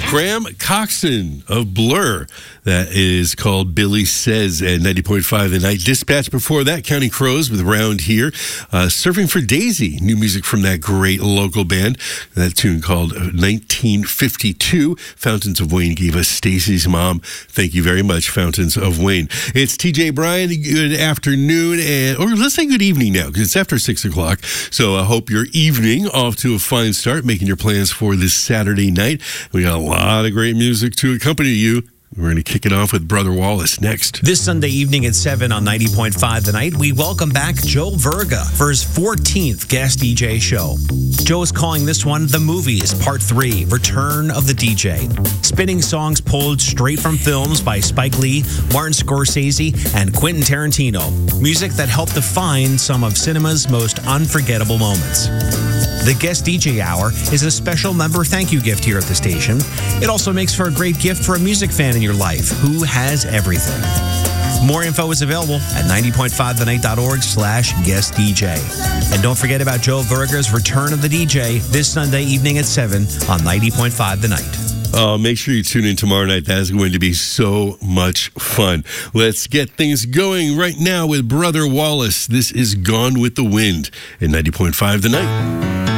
Graham Coxon of Blur. That is called Billy Says at 90.5 The Night Dispatch. Before that, County Crows with Round Here. Surfing for Daisy, new music from that great local band. That tune called 1952. Fountains of Wayne gave us Stacy's Mom. Thank you very much, Fountains of Wayne. It's TJ Bryan. Good afternoon, or let's say good evening now, because it's after 6 o'clock. So I hope your evening off to a fine start, making your plans for this Saturday night. We got a lot of great music to accompany you. We're going to kick it off with Brother Wallace next. This Sunday evening at 7 on 90.5 The Night, we welcome back Joe Verga for his 14th guest DJ show. Joe is calling this one The Movies Part 3, Return of the DJ. Spinning songs pulled straight from films by Spike Lee, Martin Scorsese, and Quentin Tarantino. Music that helped define some of cinema's most unforgettable moments. The Guest DJ Hour is a special member thank you gift here at the station. It also makes for a great gift for a music fan in your life who has everything. More info is available at 90.5thenight.org/guest DJ. And don't forget about Joe Verga's Return of the DJ this Sunday evening at 7 on 90.5 The Night. Make sure you tune in tomorrow night. That is going to be so much fun. Let's get things going right now with Brother Wallace. This is Gone with the Wind at 90.5 The Night.